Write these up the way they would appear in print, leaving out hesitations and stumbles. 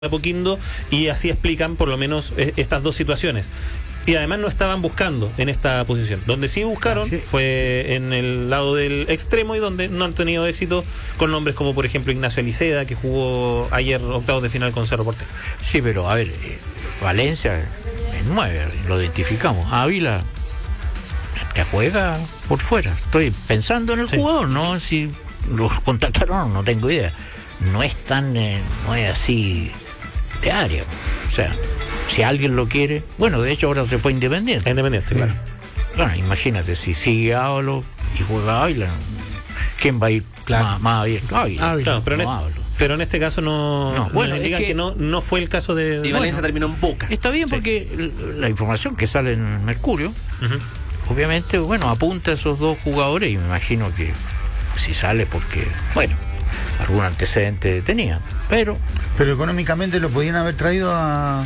Apoquindo, y así explican por lo menos estas dos situaciones. Y además no estaban buscando en esta posición. Donde sí buscaron fue en el lado del extremo, y donde no han tenido éxito con nombres como por ejemplo Ignacio Eliseda, que jugó ayer octavos de final con Cerro Porteño. Sí, pero a ver, Valencia es 9, lo identificamos. Ávila te juega por fuera. Estoy pensando en el jugador, no si los contrataron, no tengo idea. No es tan, no es así de área. O sea, si alguien lo quiere, bueno, de hecho ahora se fue Independiente. Independiente, claro. Claro, imagínate, si sigue Ávalo y juega Ávila, ¿quién va a ir más abierto? Ávila. Claro, pero en este caso bueno, indican que no fue el caso de... Y Valencia terminó en Boca. Está bien, porque la información que sale en Mercurio, obviamente, bueno, apunta a esos dos jugadores, y me imagino que si sale porque, bueno, algún antecedente tenía, pero económicamente lo podían haber traído a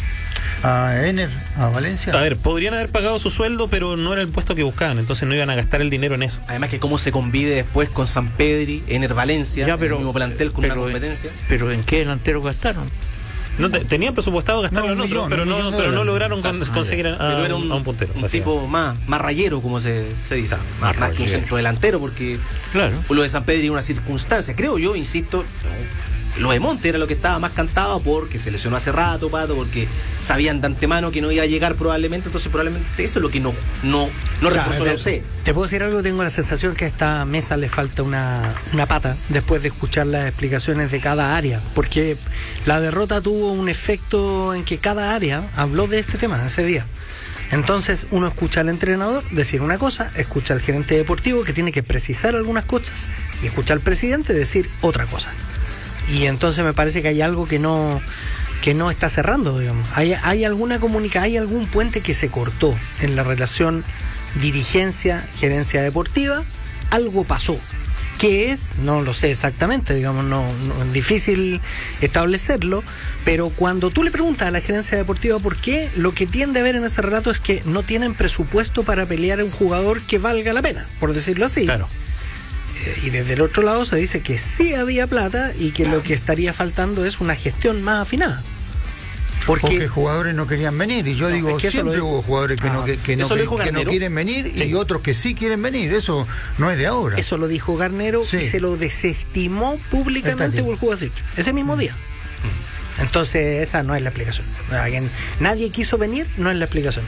Ener, a Valencia. A ver, podrían haber pagado su sueldo, pero no era el puesto que buscaban, entonces no iban a gastar el dinero en eso. Además que cómo se convide después con San Pedri, Ener Valencia, el mismo plantel con una competencia. Pero ¿en qué delantero gastaron? No, tenían presupuestado gastarlo en otros, pero no lograron conseguir pero era un puntero. Un tipo más rayero, como se dice. Más que un centro delantero, porque claro, lo de San Pedri era una circunstancia. Creo yo, insisto, lo de Monte era lo que estaba más cantado, porque se lesionó hace rato, Pato, porque sabían de antemano que no iba a llegar probablemente, entonces probablemente eso es lo que no reforzó la UC. Te puedo decir algo, tengo la sensación que a esta mesa le falta una pata después de escuchar las explicaciones de cada área, porque la derrota tuvo un efecto en que cada área habló de este tema ese día. Entonces uno escucha al entrenador decir una cosa, escucha al gerente deportivo que tiene que precisar algunas cosas, y escucha al presidente decir otra cosa. Y entonces me parece que hay algo que no está cerrando, digamos. Hay alguna hay algún puente que se cortó en la relación dirigencia-gerencia deportiva. Algo pasó. ¿Qué es? No lo sé exactamente, digamos, no es difícil establecerlo, pero cuando tú le preguntas a la gerencia deportiva por qué, lo que tiende a ver en ese relato es que no tienen presupuesto para pelear a un jugador que valga la pena, por decirlo así. Claro. Y desde el otro lado se dice que sí había plata y que lo que estaría faltando es una gestión más afinada. Porque jugadores no querían venir, y yo digo, siempre hubo jugadores que no quieren venir, y otros que sí quieren venir, eso no es de ahora. Eso lo dijo Garnero, y se lo desestimó públicamente Buljubasic ese mismo día. Entonces esa no es la explicación. Nadie quiso venir, no es la explicación.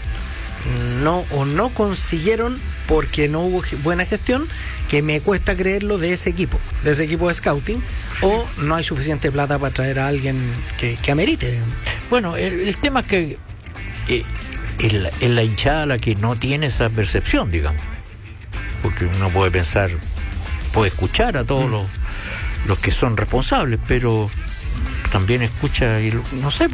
No consiguieron porque no hubo buena gestión, que me cuesta creerlo, de ese equipo de scouting, o no hay suficiente plata para traer a alguien que amerite. Bueno, el tema es que es la hinchada la que no tiene esa percepción, digamos, porque uno puede pensar, puede escuchar a todos los que son responsables, pero también escucha, no sé,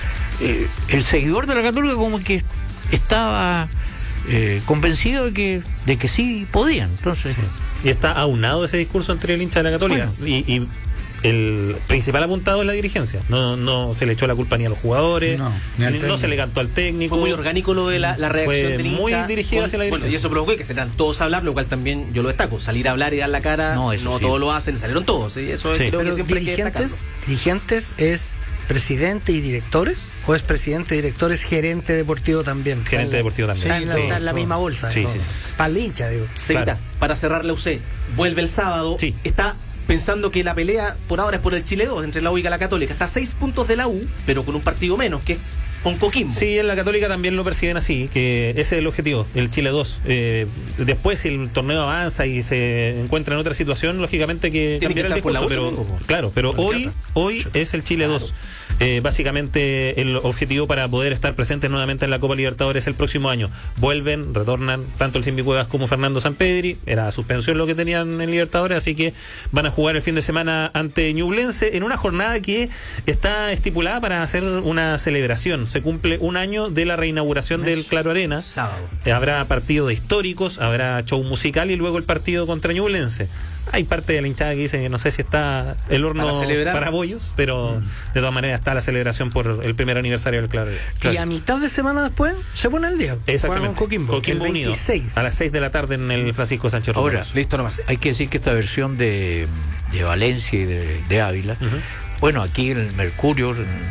el seguidor de la Católica como que estaba convencido de que sí podían, entonces y está aunado ese discurso entre el hincha de la Católica, y el principal apuntado es la dirigencia. No se le echó la culpa ni a los jugadores, no se le cantó al técnico. Fue muy orgánico lo de la reacción del hincha, muy dirigida hacia la dirigencia. Y eso provocó que salieran todos a hablar, lo cual también yo lo destaco. Salir a hablar y dar la cara, no todos lo hacen, salieron todos. Eso creo que siempre hay que destacarlo. ¿Dirigentes es presidente y directores, o es presidente, directores, gerente deportivo también? Gerente deportivo también. Está en la misma bolsa. Para el hincha, digo. Claro. Para cerrar la UC, vuelve el sábado, está pensando que la pelea por ahora es por el Chile 2 entre la U y la Católica. Está a 6 puntos de la U, pero con un partido menos, que es con Coquimbo. Sí, en la Católica también lo perciben así, que ese es el objetivo, el Chile 2. Después, si el torneo avanza y se encuentra en otra situación, lógicamente que cambiará el discurso, pero hoy es el Chile 2. Básicamente el objetivo para poder estar presentes nuevamente en la Copa Libertadores el próximo año. Retornan tanto el Simbi Cuevas como Fernando Sampedri. Era suspensión lo que tenían en Libertadores, así que van a jugar el fin de semana ante Ñublense en una jornada que está estipulada para hacer una celebración. Se cumple un año de la reinauguración del Claro Arena. Sábado. Habrá partidos históricos, habrá show musical y luego el partido contra Ñublense. Hay parte de la hinchada que dice que no sé si está el horno para bollos, pero de todas maneras está la celebración por el primer aniversario del Claro. Y a mitad de semana después se pone el día. Exactamente. Coquimbo Unido, a las 6 de la tarde en el Francisco Sánchez Romero. Ahora, listo nomás. Hay que decir que esta versión de Valencia y de Ávila Bueno, aquí el Mercurio